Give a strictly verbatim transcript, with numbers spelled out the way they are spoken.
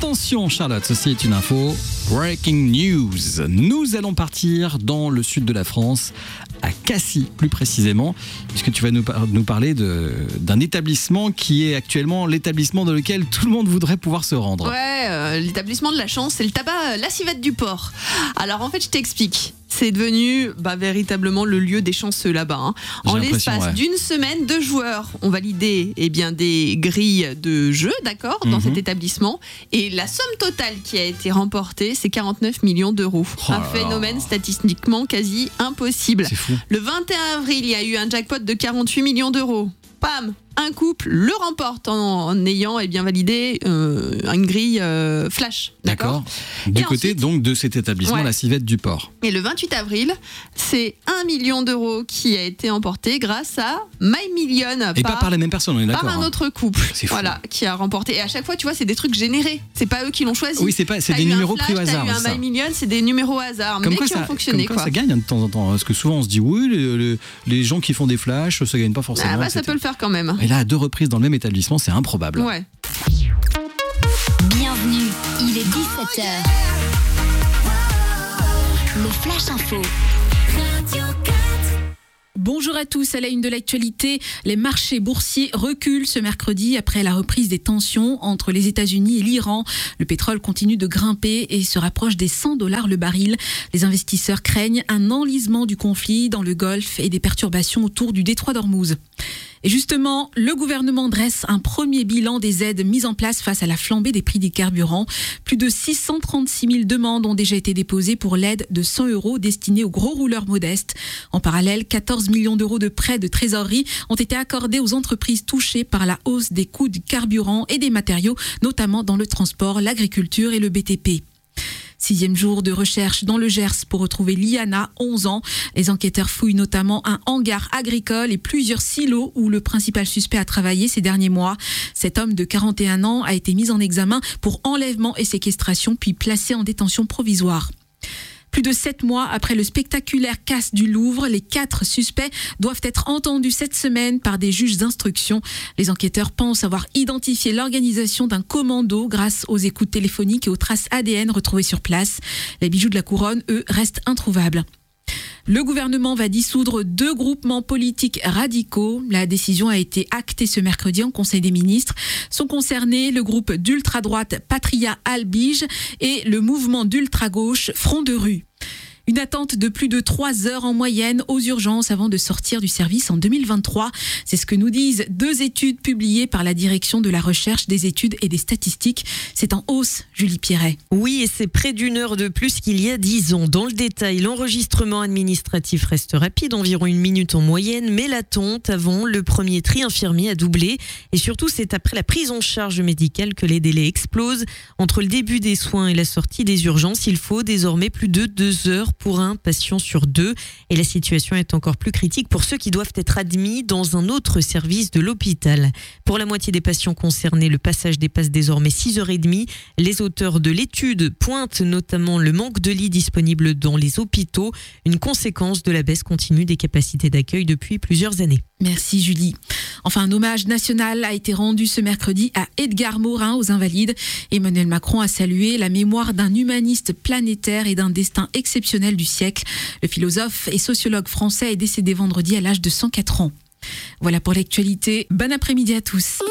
Attention Charlotte, ceci est une info. Breaking news. Nous allons partir dans le sud de la France, à Cassis plus précisément, puisque tu vas nous, par- nous parler de, d'un établissement qui est actuellement l'établissement dans lequel tout le monde voudrait pouvoir se rendre. Ouais, euh, l'établissement de la chance, c'est le tabac euh, La Civette du Port. Alors en fait, je t'explique. C'est devenu bah, véritablement le lieu des chanceux là-bas. Hein. En J'ai l'impression, l'espace ouais. d'une semaine, deux joueurs ont validé eh bien, des grilles de jeu, d'accord, dans Mhm. cet établissement. Et la somme totale qui a été remportée, c'est quarante-neuf millions d'euros. Oh un là phénomène là. statistiquement quasi impossible. C'est fou. Le vingt et un avril, il y a eu un jackpot de quarante-huit millions d'euros. Pam, un couple le remporte en, en ayant eh bien, validé euh, une grille euh, flash. D'accord. Du Et côté ensuite- donc de cet établissement, Ouais. la Civette du Port. Et le vingt-huit avril, c'est un million d'euros qui a été emporté grâce à My Million. Et pas par la même personne, on est par d'accord. un hein. autre couple, C'est fou. voilà, qui a remporté. Et à chaque fois, tu vois, c'est des trucs générés. C'est pas eux qui l'ont choisi. Oui, c'est pas, c'est T'as des eu un numéros flash, pris au hasard. T'as eu c'est un ça. My Million, c'est des numéros au hasard, Comme mais quoi, qui ça, ont fonctionné. comme quoi quoi. ça gagne hein, de temps en temps. Parce que souvent on se dit oui, le- le- les gens qui font des flashs, ça gagne pas forcément. Ah bah, ça et cetera. peut le faire quand même. Et là, à deux reprises dans le même établissement, c'est improbable. Ouais. Bienvenue, il est dix-sept heures. Le Flash Info. Bonjour à tous, à la une de l'actualité, les marchés boursiers reculent ce mercredi après la reprise des tensions entre les États-Unis et l'Iran. Le pétrole continue de grimper et se rapproche des cent dollars le baril. Les investisseurs craignent un enlisement du conflit dans le Golfe et des perturbations autour du détroit d'Ormuz. Et justement, le gouvernement dresse un premier bilan des aides mises en place face à la flambée des prix des carburants. Plus de six cent trente-six mille demandes ont déjà été déposées pour l'aide de cent euros destinée aux gros rouleurs modestes. En parallèle, quatorze millions d'euros de prêts de trésorerie ont été accordés aux entreprises touchées par la hausse des coûts du carburant et des matériaux, notamment dans le transport, l'agriculture et le B T P. Sixième jour de recherche dans le Gers pour retrouver Liana, onze ans. Les enquêteurs fouillent notamment un hangar agricole et plusieurs silos où le principal suspect a travaillé ces derniers mois. Cet homme de quarante et un ans a été mis en examen pour enlèvement et séquestration puis placé en détention provisoire. Plus de sept mois après le spectaculaire casse du Louvre, les quatre suspects doivent être entendus cette semaine par des juges d'instruction. Les enquêteurs pensent avoir identifié l'organisation d'un commando grâce aux écoutes téléphoniques et aux traces A D N retrouvées sur place. Les bijoux de la couronne, eux, restent introuvables. Le gouvernement va dissoudre deux groupements politiques radicaux. La décision a été actée ce mercredi en Conseil des ministres. Sont concernés le groupe d'ultra-droite Patria Albige et le mouvement d'ultra-gauche Front de rue. Une attente de plus de trois heures en moyenne aux urgences avant de sortir du service en deux mille vingt-trois. C'est ce que nous disent deux études publiées par la Direction de la recherche, des études et des statistiques. C'est en hausse, Julie Pierret. Oui, et c'est près d'une heure de plus qu'il y a dix ans. Dans le détail, l'enregistrement administratif reste rapide, environ une minute en moyenne, mais l'attente avant le premier tri infirmier a doublé. Et surtout, c'est après la prise en charge médicale que les délais explosent. Entre le début des soins et la sortie des urgences, il faut désormais plus de deux heures pour un patient sur deux. Et la situation est encore plus critique pour ceux qui doivent être admis dans un autre service de l'hôpital. Pour la moitié des patients concernés, le passage dépasse désormais six heures trente. Les auteurs de l'étude pointent notamment le manque de lits disponibles dans les hôpitaux, une conséquence de la baisse continue des capacités d'accueil depuis plusieurs années. Merci Julie. Enfin, un hommage national a été rendu ce mercredi à Edgar Morin aux Invalides. Emmanuel Macron a salué la mémoire d'un humaniste planétaire et d'un destin exceptionnel du siècle. Le philosophe et sociologue français est décédé vendredi à l'âge de cent quatre ans. Voilà pour l'actualité. Bon après-midi à tous.